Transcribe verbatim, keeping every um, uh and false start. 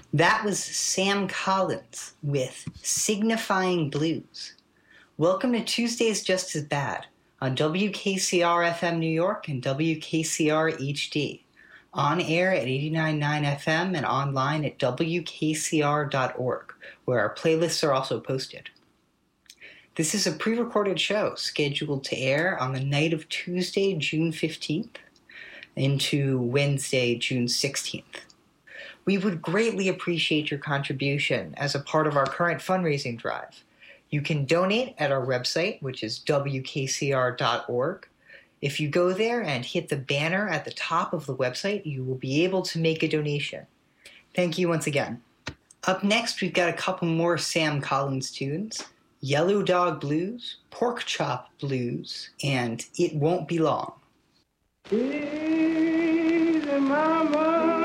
That was Sam Collins with Signifying Blues. Welcome to Tuesdays Just As Bad on W K C R F M New York and W K C R H D. On air at eighty-nine point nine F M and online at W K C R dot org, where our playlists are also posted. This is a pre-recorded show scheduled to air on the night of Tuesday, June fifteenth into Wednesday, June sixteenth. We would greatly appreciate your contribution as a part of our current fundraising drive. You can donate at our website, which is W K C R dot org. If you go there and hit the banner at the top of the website, you will be able to make a donation. Thank you once again. Up next, we've got a couple more Sam Collins tunes: Yellow Dog Blues, Pork Chop Blues, and It Won't Be Long. Easy, mama.